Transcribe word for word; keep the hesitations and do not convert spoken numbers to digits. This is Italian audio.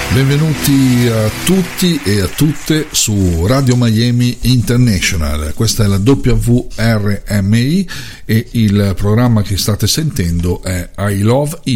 Benvenuti a tutti e a tutte su Radio Miami International. Questa è la W R M I e il programma che state sentendo è I Love